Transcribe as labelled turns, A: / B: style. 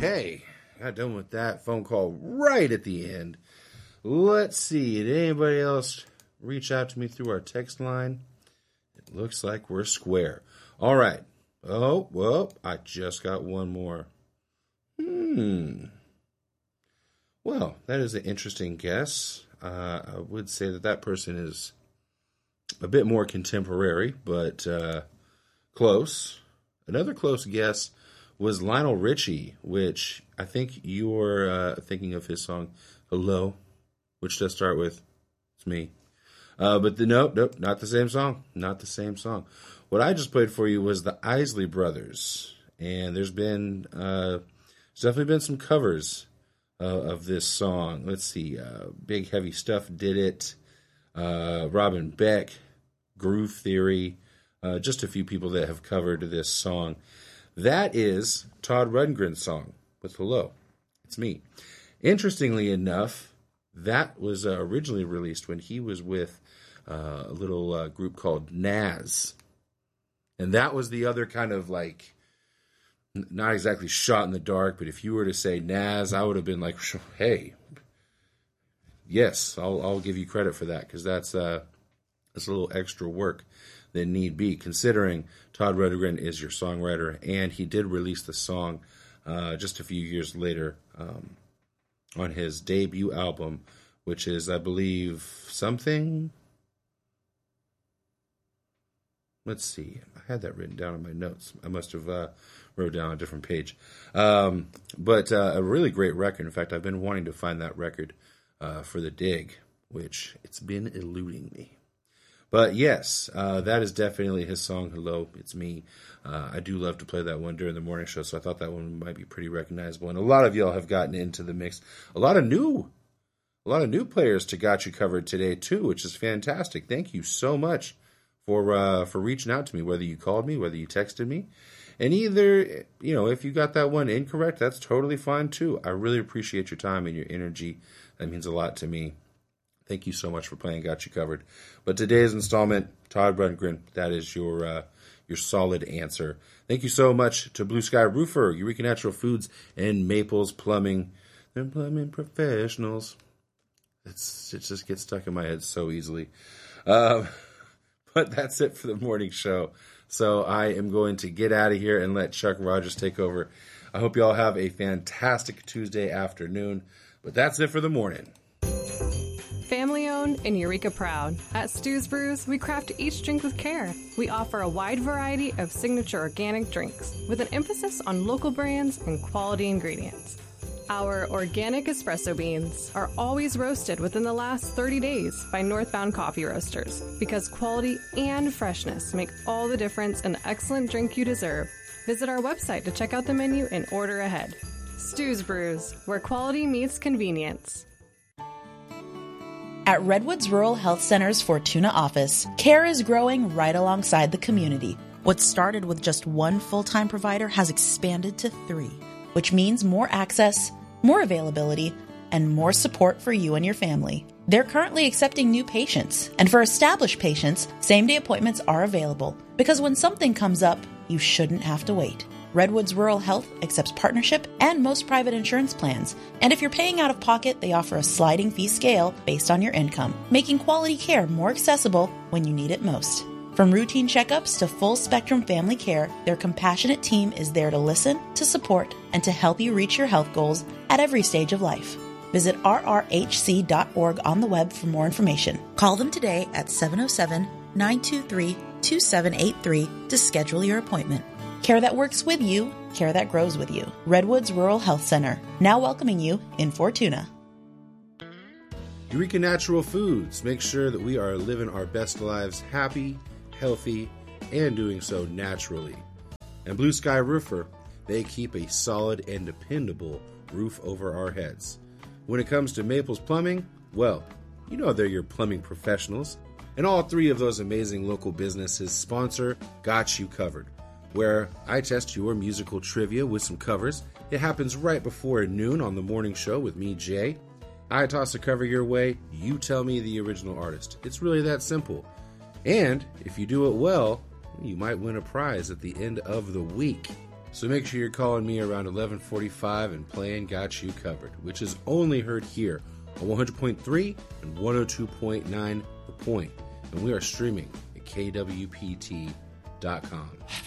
A: Okay, got done with that phone call right at the end. Let's see, did anybody else reach out to me through our text line? It looks like we're square. All right. Oh, well, I just got one more. Well, that is an interesting guess. I would say that person is a bit more contemporary, but close. Another close guess was Lionel Richie, which I think you're thinking of his song Hello, which does start with It's Me. But nope, not the same song. Not the same song. What I just played for you was the Isley Brothers, and there's definitely been some covers of this song. Let's see, Big Heavy Stuff did it. Robin Beck, Groove Theory, just a few people that have covered this song. That is Todd Rundgren's song with Hello, It's Me. Interestingly enough, that was originally released when he was with a little group called Nas. And that was the other kind of like, not exactly shot in the dark, but if you were to say Nas, I would have been like, hey, yes, I'll give you credit for that, because that's a little extra work than need be, considering Todd Rundgren is your songwriter, and he did release the song just a few years later on his debut album, which is, I believe, something. Let's see. I had that written down in my notes. I must have wrote down a different page. But a really great record. In fact, I've been wanting to find that record for the Dig, which it's been eluding me. But yes, that is definitely his song, Hello, It's Me. I do love to play that one during the morning show, so I thought that one might be pretty recognizable. And a lot of y'all have gotten into the mix. A lot of new players to Got You Covered today, too, which is fantastic. Thank you so much for reaching out to me, whether you called me, whether you texted me. And either, if you got that one incorrect, that's totally fine, too. I really appreciate your time and your energy. That means a lot to me. Thank you so much for playing Got You Covered. But today's installment, Todd Rundgren, that is your solid answer. Thank you so much to Blue Sky Roofer, Eureka Natural Foods, and Maples Plumbing. They're plumbing professionals. It just gets stuck in my head so easily. But that's it for the morning show. So I am going to get out of here and let Chuck Rogers take over. I hope you all have a fantastic Tuesday afternoon. But that's it for the morning.
B: Family owned and Eureka proud. At Stu's Brews, we craft each drink with care. We offer a wide variety of signature organic drinks with an emphasis on local brands and quality ingredients. Our organic espresso beans are always roasted within the last 30 days by Northbound Coffee Roasters, because quality and freshness make all the difference in the excellent drink you deserve. Visit our website to check out the menu and order ahead. Stu's Brews, where quality meets convenience.
C: At Redwoods Rural Health Center's Fortuna office, care is growing right alongside the community. What started with just one full-time provider has expanded to 3, which means more access, more availability, and more support for you and your family. They're currently accepting new patients, and for established patients, same-day appointments are available, because when something comes up, you shouldn't have to wait. Redwoods Rural Health accepts partnership and most private insurance plans, and if you're paying out of pocket, they offer a sliding fee scale based on your income, making quality care more accessible when you need it most. From routine checkups to full-spectrum family care, their compassionate team is there to listen, to support, and to help you reach your health goals at every stage of life. Visit rrhc.org on the web for more information. Call them today at 707-923-2783 to schedule your appointment. Care that works with you, care that grows with you. Redwoods Rural Health Center, now welcoming you in Fortuna.
A: Eureka Natural Foods. Make sure that we are living our best lives happy, healthy, and doing so naturally. And Blue Sky Roofer, they keep a solid and dependable roof over our heads. When it comes to Maples Plumbing, well, you know they're your plumbing professionals. And all 3 of those amazing local businesses sponsor Got You Covered, where I test your musical trivia with some covers. It happens right before noon on the morning show with me, Jay. I toss a cover your way, you tell me the original artist. It's really that simple. And if you do it well, you might win a prize at the end of the week. So make sure you're calling me around 11:45 and playing Got You Covered, which is only heard here on 100.3 and 102.9 The Point. And we are streaming at kwpt.com.